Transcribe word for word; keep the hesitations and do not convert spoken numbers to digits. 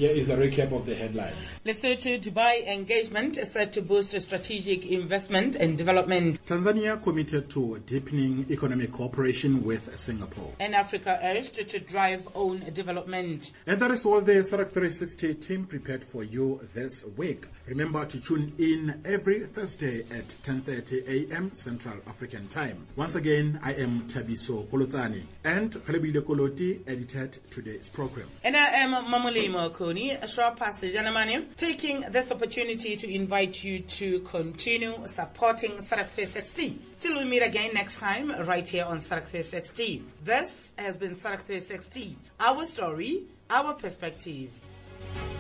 Here is a recap of the headlines. Lesotho Dubai engagement is set to boost strategic investment and development. Tanzania committed to deepening economic cooperation with Singapore. And Africa urged to drive own development. And that is all the Sarak three sixty team prepared for you this week. Remember to tune in every Thursday at ten thirty a m Central African Time. Once again, I am Tabiso Kolotsani and Khalebile Koloti edited today's program. And I am Mamulimo Koni, a short passage and money, taking this opportunity to invite you to continue supporting Sarak three sixty. Till we meet again next time, right here on Sarak three sixty. This has been Sarak three sixty, our story, our perspective.